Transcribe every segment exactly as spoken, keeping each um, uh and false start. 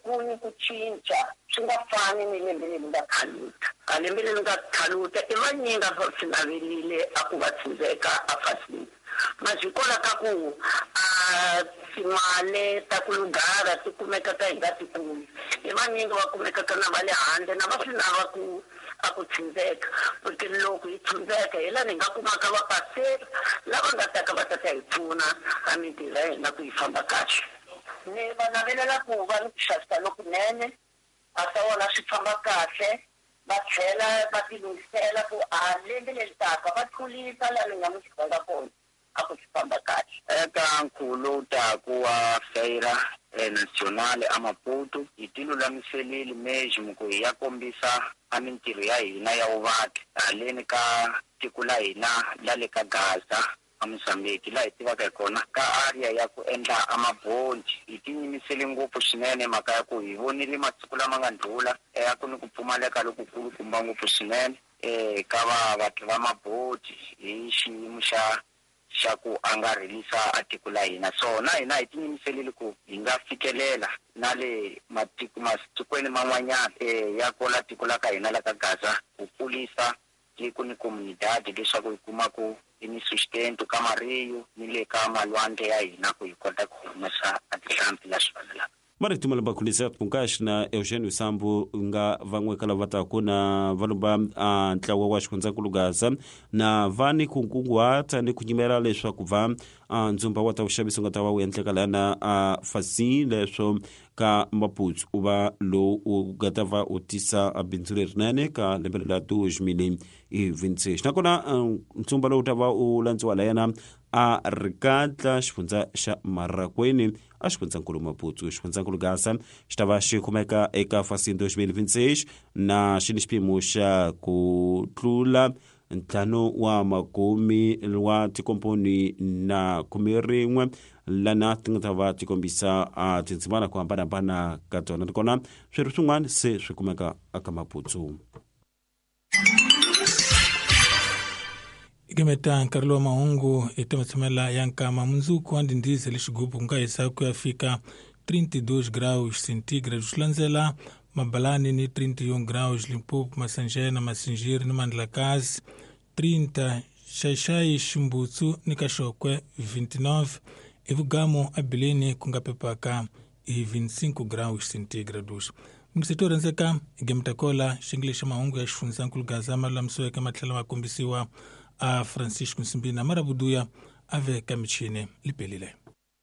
kuni ku cinca swi nga fani ni lembe leri nga khaluta ka lembe leri nga khaluta i vanyinga va swi naverile a ku va tshundzeka a fasini mazikola ka ku a timale ta ku lugara ti kumeka ta hinga tikulu i vanyinga va kumekaka na va le handle na va swi lava ku a ku tshundzeka porque loko hi tshundzeka hi laha ni nga kumaka vapaseri lava nga taka va ta ta hi pfuna ka mintirho ya hina ku yi famba kahle ni va navelela ku va ni ku xavisa lokunene a ta vona swi famba kahle va tlhela va tilungisela ku a lembe leri taka va tlulisa laha ni nga mi xivanga kona a ku swi famba kahle eka nkhulo ta ku wa feira nationale a Maputo hi tilulamiselile meji muku hi ya kombisa a mintirho ya hina ya vuvaki haleni ka tiko la hina la le ka Gaza a Mozambique la hi tivaka hi kona ka area ya ku endla amabonji hi tinyimisele ngopfu swinene mhaka ya ku hi vonile masiku lama nga ndlula ya ku ni ku pfumaleka lokukulu kumba ngopfu swinene eh ka va vathu va mabonji hi xiyimo xa xa ku angarhelisa a tiko la hina so na hina hi tinyimiselile ku hi nga fikelela na le matiko matikweni man'wanyana eh ya kola tiko la ka hina la ka Gaza ku pulisa tiko ni comunidade leswaku hi kuma ku ni sustento ka mariyo ni le ka malwandle ya hina ku hi kota ku humesa a tihlampfi la swivanelaka marito malamba khulisa punkash na Eugênio Sambu nga van'weka lava taku na valomba a ntlawa wa xifundzankulu Gaza na vani ku kunguhata ni ku nyimela leswaku va ndzumba wa ta vuxaviso nga ta va wu endleka lana a fasi leswo ka Maputo u va lowu u nga ta va u tisa a bindzu lerinene ka lembe la dois mil e vinte e seis nakona ndzumba lowu ta va u landziwa la yena a rikatla xifundza xa Marakweni a xifundzankulu Maputo xifundzankulu Gaza xi ta va xi kumeka eka fasi dois mil e vinte e seis na xi ni xipimo xa ku tlula ntlhanu wa makume wa tikomponi na khume rin'we lana ti nga ta va ti kombisa a tindzimana ku hambanahambana ka tona nakona swirho swin'wana se swi kumeka aka Maputo. Ikemeta nkarhi wa mahungu ete matshimela ya nkama mundzuku wa ndindize lexigubu ku nga hisa ku ya fika trinta e dois graus centígrados swilandzela Mabalani ni trinta e um graus Limpopo, Massanjana, Massinjiri ni Mandlakazi trinta, Xaixai, Ximbutsu ni Kaxokwe vinte e nove e Vugamo Abilene ku nga pepaka e vinte e cinco graus centígrados. Mungsetori ndzeka Gemta Kola xingle xa mahungu ya xifundzankulu Gaza malulamiso eka matlhela ma kombisiwa a Francisco Nsimbina Marabuduya ave ka michini lipelile.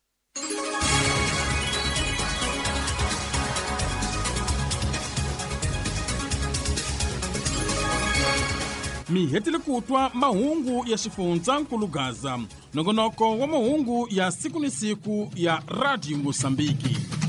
Mi hetile kutwa mahungu ya xifundzankulu Gaza nongonoko wa mahungu ya siku ni siku ya Radio Mosambiki.